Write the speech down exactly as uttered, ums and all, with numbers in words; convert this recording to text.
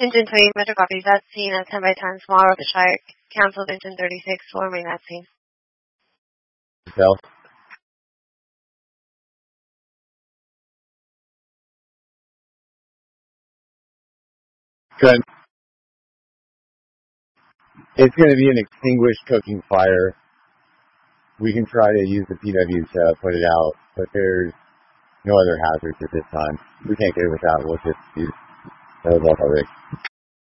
Engine three, Metro copies. That scene at ten by ten, small of the Shire. Cancelled engine thirty-six, forming that scene. Self. Good. It's going to be an extinguished cooking fire. We can try to use the P W to put it out, but there's no other hazards at this time. We can't get it without. We'll just use. That was all, Rick.